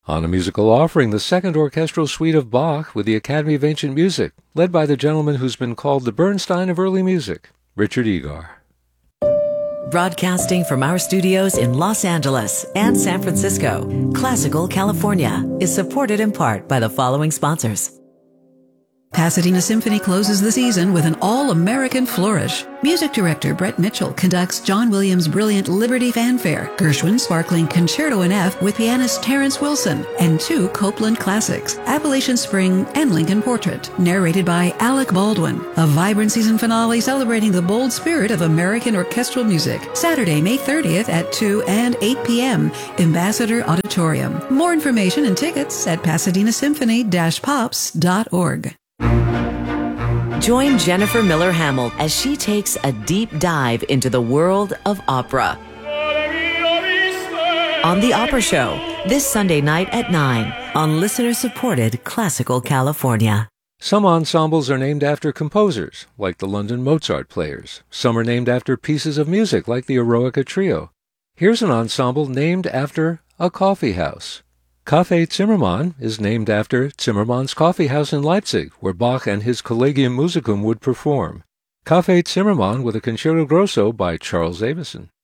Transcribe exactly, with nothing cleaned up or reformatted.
On a musical offering, the Second Orchestral Suite of Bach with the Academy of Ancient Music, led by the gentleman who's been called the Bernstein of early music, Richard Egar. Broadcasting from our studios in Los Angeles and San Francisco, Classical California is supported in part by the following sponsors. Pasadena Symphony closes the season with an all-American flourish. Music director Brett Mitchell conducts John Williams' brilliant Liberty Fanfare, Gershwin's sparkling Concerto in F with pianist Terrence Wilson, and two Copland classics, Appalachian Spring and Lincoln Portrait, narrated by Alec Baldwin. A vibrant season finale celebrating the bold spirit of American orchestral music. Saturday, May thirtieth at two and eight p.m. Ambassador Auditorium. More information and tickets at pasadena symphony dash pops dot org. Join Jennifer Miller Hamill as she takes a deep dive into the world of opera on The Opera Show this Sunday night at nine on listener-supported Classical California. Some ensembles are named after composers, like the London Mozart Players. Some are named after pieces of music, like the Eroica Trio. Here's an ensemble named after a coffee house. Café Zimmermann is named after Zimmermann's Coffee House in Leipzig, where Bach and his Collegium Musicum would perform. Café Zimmermann with a Concerto Grosso by Charles Avison.